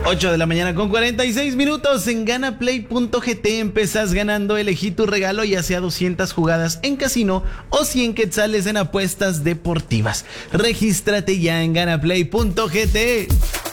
8 de la mañana con 46 minutos en ganaplay.gt. Empezás ganando, elegí tu regalo, ya sea 200 jugadas en casino o 100 quetzales en apuestas deportivas. Regístrate ya en ganaplay.gt.